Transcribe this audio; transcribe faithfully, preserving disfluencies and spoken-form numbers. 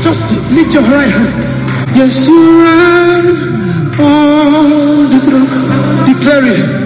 Just lift your right hand. Yes, you reign on the throne. Declare it.